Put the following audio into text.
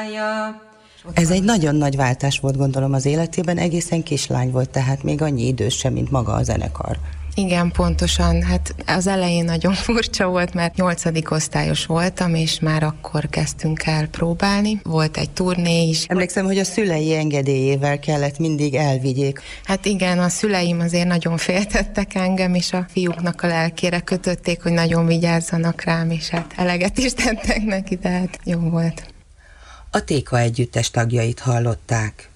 Ez egy nagyon nagy váltás volt, gondolom, az életében, egészen kislány volt, tehát még annyi idős sem, mint maga a zenekar. Igen, pontosan. Hát az elején nagyon furcsa volt, mert 8. osztályos voltam, és már akkor kezdtünk el próbálni. Volt egy turné is. Emlékszem, hogy a szülei engedélyével kellett mindig elvigyék. Hát igen, a szüleim azért nagyon féltettek engem, és a fiúknak a lelkére kötötték, hogy nagyon vigyázzanak rám, és hát eleget is tettek neki, tehát jó volt. A Téka együttes tagjait hallották.